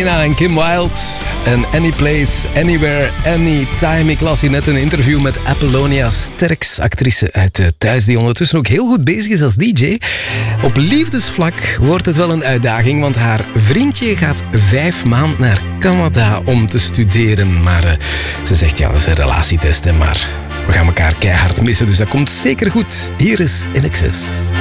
Selena en Kim Wilde. En Any Place, Anywhere, Anytime. Ik las hier net een interview met Apollonia Sterks, actrice uit Thuis, die ondertussen ook heel goed bezig is als DJ. Op liefdesvlak wordt het wel een uitdaging, want haar vriendje gaat 5 maanden naar Canada om te studeren. Maar ze zegt, ja, dat is een relatietest, hè, maar we gaan elkaar keihard missen, dus dat komt zeker goed. Hier is In Excess.